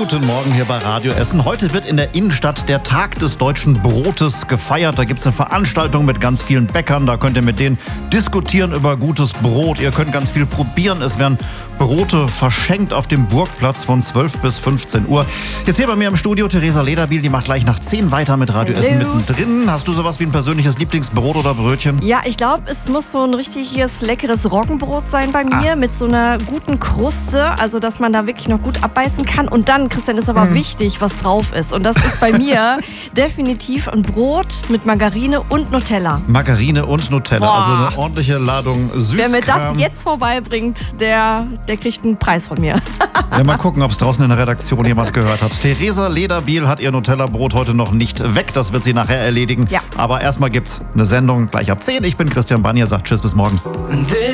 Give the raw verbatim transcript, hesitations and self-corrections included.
Guten Morgen hier bei Radio Essen. Heute wird in der Innenstadt der Tag des deutschen Brotes gefeiert. Da gibt es eine Veranstaltung mit ganz vielen Bäckern. Da könnt ihr mit denen diskutieren über gutes Brot. Ihr könnt ganz viel probieren. Es werden Brote verschenkt auf dem Burgplatz von zwölf bis fünfzehn Uhr. Jetzt hier bei mir im Studio Theresa Lederbiel. Die macht gleich nach zehn weiter mit Radio Essen mittendrin. Hast du sowas wie ein persönliches Lieblingsbrot oder Brötchen? Ja, ich glaube, es muss so ein richtiges, leckeres Roggenbrot sein bei mir. Ah. Mit so einer guten Kruste. Also, dass man da wirklich noch gut abbeißen kann. Und dann, Christian, ist aber hm. wichtig, was drauf ist. Und das ist bei mir definitiv ein Brot mit Margarine und Nutella. Margarine und Nutella. Boah. Also eine ordentliche Ladung Süßkram. Wer mir das jetzt vorbeibringt, der, der kriegt einen Preis von mir. Ja, mal gucken, ob es draußen in der Redaktion jemand gehört hat. Theresa Lederbiel hat ihr Nutella-Brot heute noch nicht weg. Das wird sie nachher erledigen. Ja. Aber erstmal gibt's eine Sendung gleich ab zehn. Ich bin Christian Banier, sagt Tschüss, bis morgen.